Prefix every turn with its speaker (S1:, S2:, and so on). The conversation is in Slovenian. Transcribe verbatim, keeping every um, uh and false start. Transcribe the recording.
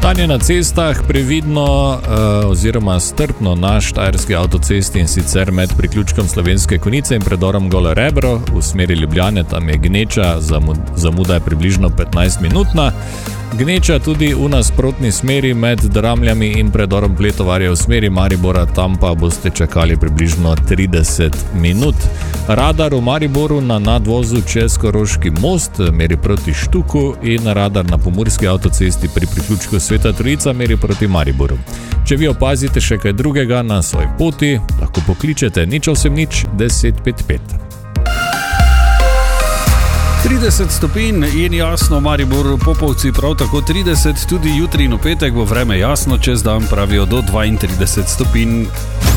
S1: Stanje na cestah previdno eh, oziroma strpno na štajerski avtocesti, in sicer med priključkom Slovenske Konjice in predorom Golo Rebro v smeri Ljubljane. Tam je gneča, zamuda je približno petnajst minutna. Gneča tudi v nasprotni smeri med Dramljami in predorom Pletovarja v smeri Maribora, tam pa boste čakali približno trideset minut. Radar v Mariboru na nadvozu čez Koroški most meri proti Štuku in radar na pomurski avtocesti pri priključku Sveta Trojica meri proti Mariboru. Če vi opazite še kaj drugega na svoji poti, lahko pokličete nič osem nič deset pet pet.
S2: trideset stopinj in jasno, Maribor, Popovci prav tako trideset, tudi jutri in v petek bo vreme jasno, čez dan pravijo do dvaintrideset stopinj.